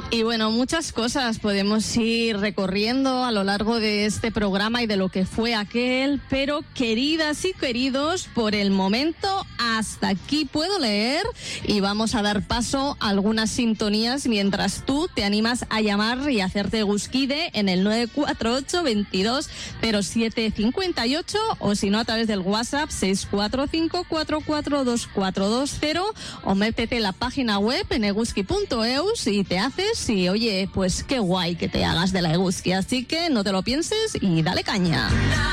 Y bueno, muchas cosas podemos ir recorriendo a lo largo de este programa y de lo que fue aquel, pero queridas y queridos, por el momento hasta aquí puedo leer y vamos a dar paso a algunas sintonías mientras tú te animas a llamar y hacerte gusquide en el 948 22 07 58 o si no a través del WhatsApp 645 442420 o métete en la página web en eguski.eus y te haces y oye, pues qué guay que te hagas de la Eguski, así que no te lo pienses y dale caña.